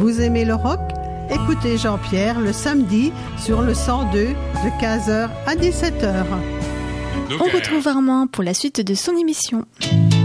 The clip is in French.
Vous aimez le rock? Écoutez Jean-Pierre le samedi sur le 102 de 15h à 17h. On retrouve Armand pour la suite de son émission.